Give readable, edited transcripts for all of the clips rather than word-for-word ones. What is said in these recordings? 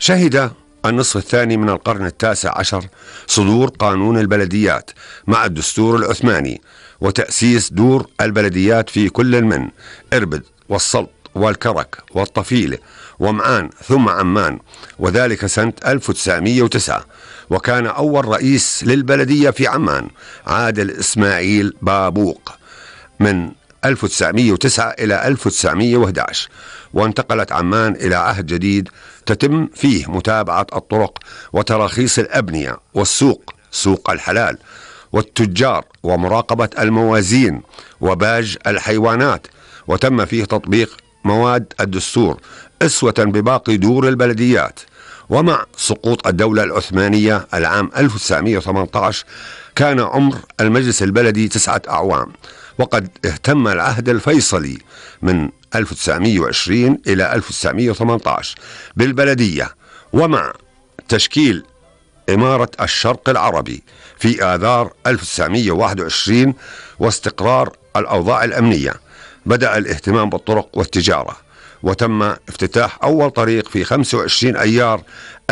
شهد النصف الثاني من القرن التاسع عشر صدور قانون البلديات مع الدستور العثماني وتأسيس دور البلديات في كل من إربد والسلط والكرك والطفيلة ومعان ثم عمان، وذلك سنة 1909. وكان أول رئيس للبلدية في عمان عادل إسماعيل بابوق من 1909 إلى 1911. وانتقلت عمان إلى عهد جديد تتم فيه متابعة الطرق وتراخيص الأبنية والسوق، سوق الحلال، والتجار، ومراقبة الموازين وباج الحيوانات. وتم فيه تطبيق مواد الدستور أسوة بباقي دور البلديات. ومع سقوط الدولة العثمانية العام 1918 كان عمر المجلس البلدي 9 أعوام، وقد اهتم العهد الفيصلي من 1920 إلى 1918 بالبلدية، ومع تشكيل إمارة الشرق العربي في آذار 1921 واستقرار الأوضاع الأمنية بدأ الاهتمام بالطرق والتجارة، وتم افتتاح أول طريق في 25 أيار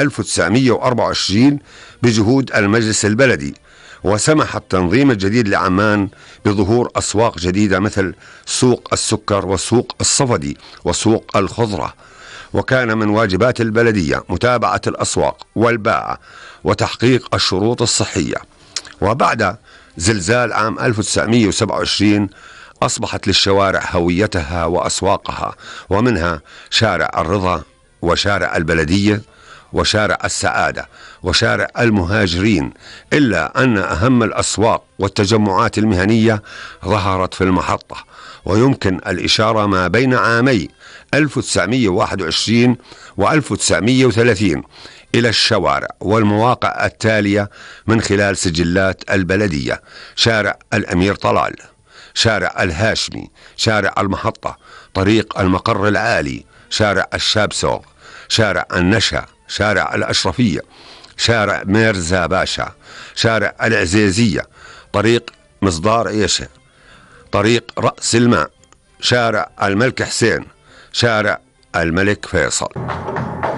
1924 بجهود المجلس البلدي. وسمح التنظيم الجديد لعمان بظهور أسواق جديدة مثل سوق السكر وسوق الصفدي وسوق الخضرة. وكان من واجبات البلدية متابعة الأسواق والباعة وتحقيق الشروط الصحية. وبعد زلزال عام 1927 أصبحت للشوارع هويتها وأسواقها، ومنها شارع الرضا وشارع البلدية وشارع السعادة وشارع المهاجرين، إلا أن أهم الأسواق والتجمعات المهنية ظهرت في المحطة. ويمكن الإشارة ما بين عامي 1921 و1930 إلى الشوارع والمواقع التالية من خلال سجلات البلدية: شارع الأمير طلال، شارع الهاشمي، شارع المحطة، طريق المقر العالي، شارع الشابسوغ، شارع النشا، شارع الأشرفية، شارع ميرزا باشا، شارع العزيزية، طريق مصدار عيشة، طريق رأس الماء، شارع الملك حسين، شارع الملك فيصل.